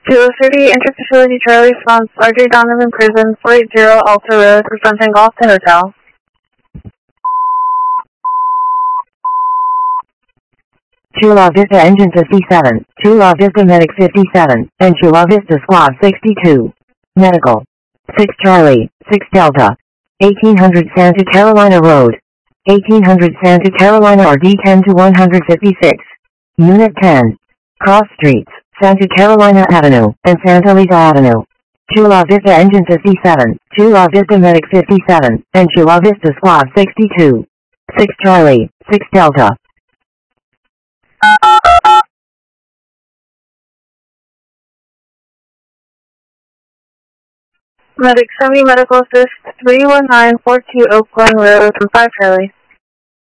230 Interfacility Charlie response, RJ Donovan Prison, 480 Alta Road, presenting Golf to Hotel. Chula Vista Engine 57, Chula Vista Medic 57, and Chula Vista Squad 62. Medical. 6 Charlie, 6 Delta. 1800 Santa Carolina Road. 1800 Santa Carolina RD 10 to 156. Unit 10. Cross Streets, Santa Carolina Avenue, and Santa Lisa Avenue. Chula Vista Engine 57, Chula Vista Medic 57, and Chula Vista Squad 62. 6 Charlie, 6 Delta. Medic 70 Medical Assist, 31942 Oak Glen Road, from 5 Charlie.